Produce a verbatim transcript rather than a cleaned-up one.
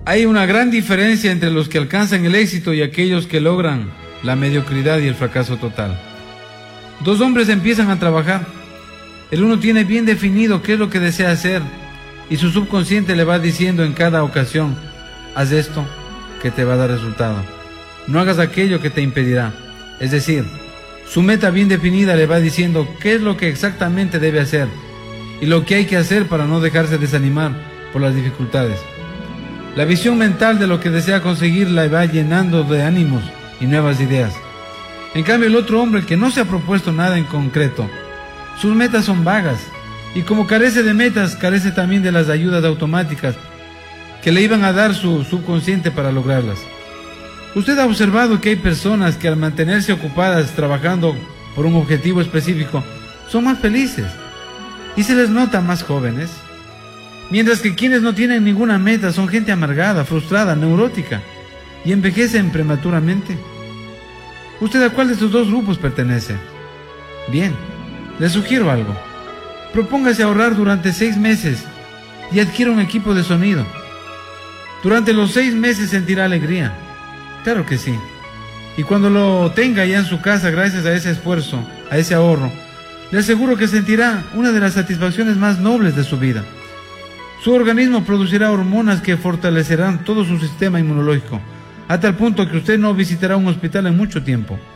Hay una gran diferencia entre los que alcanzan el éxito y aquellos que logran la mediocridad y el fracaso total. Dos hombres empiezan a trabajar. El uno tiene bien definido qué es lo que desea hacer y su subconsciente le va diciendo en cada ocasión: haz esto que te va a dar resultado, no hagas aquello que te impedirá. Es decir, su meta bien definida le va diciendo qué es lo que exactamente debe hacer y lo que hay que hacer para no dejarse desanimar por las dificultades. La visión mental de lo que desea conseguir la va llenando de ánimos y nuevas ideas. En cambio, el otro hombre, que no se ha propuesto nada en concreto, sus metas son vagas, y como carece de metas, carece también de las ayudas automáticas que le iban a dar su subconsciente para lograrlas. Usted ha observado que hay personas que, al mantenerse ocupadas trabajando por un objetivo específico, son más felices y se les nota más jóvenes, mientras que quienes no tienen ninguna meta son gente amargada, frustrada, neurótica y envejecen prematuramente. ¿Usted a cuál de estos dos grupos pertenece? Bien, le sugiero algo. Propóngase ahorrar durante seis meses y adquiera un equipo de sonido. Durante los seis meses sentirá alegría. Claro que sí. Y cuando lo tenga ya en su casa, gracias a ese esfuerzo, a ese ahorro, le aseguro que sentirá una de las satisfacciones más nobles de su vida. Su organismo producirá hormonas que fortalecerán todo su sistema inmunológico, a tal punto que usted no visitará un hospital en mucho tiempo.